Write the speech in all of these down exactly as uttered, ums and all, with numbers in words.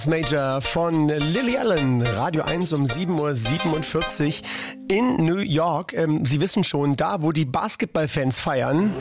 Major von Lily Allen, Radio eins um sieben Uhr siebenundvierzig in New York. Ähm, Sie wissen schon, da wo die Basketballfans feiern.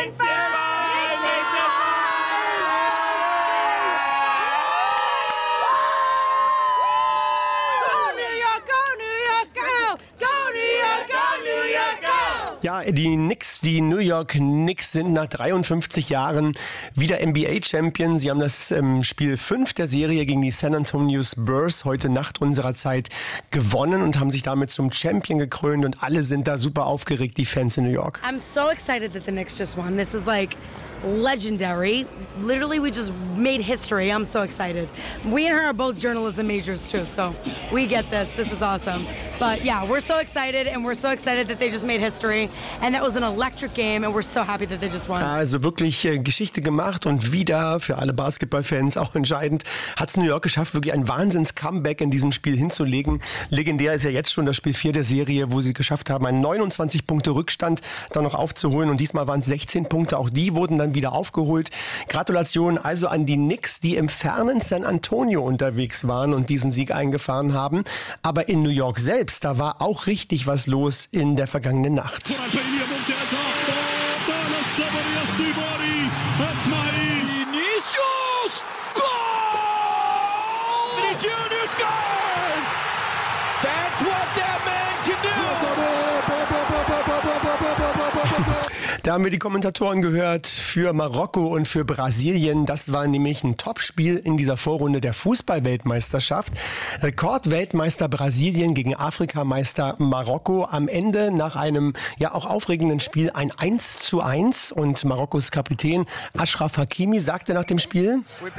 Ja, die Knicks, die New York Knicks sind nach dreiundfünfzig Jahren wieder N B A-Champion. Sie haben das ähm, Spiel fünf der Serie gegen die San Antonio Spurs heute Nacht unserer Zeit gewonnen und haben sich damit zum Champion gekrönt und alle sind da super aufgeregt, die Fans in New York. I'm so excited that the Knicks just won. This is like legendary. Literally, we just made history. I'm so excited. We and her are both journalism majors too, so we get this. This is awesome. But yeah, we're so excited and we're so excited that they just made history and that was an electric game and we're so happy that they just won. Also wirklich äh, Geschichte gemacht und wieder für alle Basketballfans auch entscheidend, hat es New York geschafft, wirklich ein Wahnsinns-Comeback in diesem Spiel hinzulegen. Legendär ist ja jetzt schon das Spiel vier der Serie, wo sie geschafft haben, einen neunundzwanzig Punkte Rückstand dann noch aufzuholen und diesmal waren es sechzehn Punkte. Auch die wurden dann wieder aufgeholt. Gratulation also an die Knicks, die im fernen San Antonio unterwegs waren und diesen Sieg eingefahren haben. Aber in New York selbst, da war auch richtig was los in der vergangenen Nacht. Da haben wir die Kommentatoren gehört für Marokko und für Brasilien. Das war nämlich ein Topspiel in dieser Vorrunde der Fußball-Weltmeisterschaft. Rekordweltmeister Brasilien gegen Afrikameister Marokko. Am Ende nach einem ja auch aufregenden Spiel ein eins zu eins. Und Marokkos Kapitän Achraf Hakimi sagte nach dem Spiel: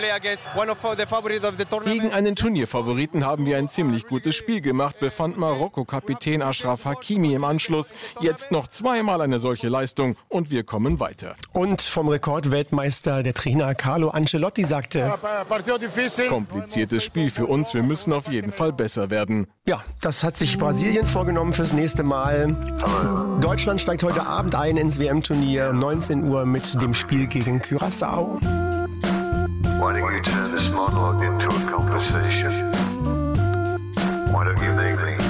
Gegen einen Turnierfavoriten haben wir ein ziemlich gutes Spiel gemacht, befand Marokko-Kapitän Achraf Hakimi im Anschluss. Jetzt noch zweimal eine solche Leistung. Und wir kommen weiter. Und vom Rekordweltmeister der Trainer Carlo Ancelotti sagte: Kompliziertes Spiel für uns, wir müssen auf jeden Fall besser werden. Ja, das hat sich Brasilien vorgenommen fürs nächste Mal. Deutschland steigt heute Abend ein ins W M-Turnier, neunzehn Uhr mit dem Spiel gegen Curaçao. Why don't you turn this monologue into a conversation? Why don't you make me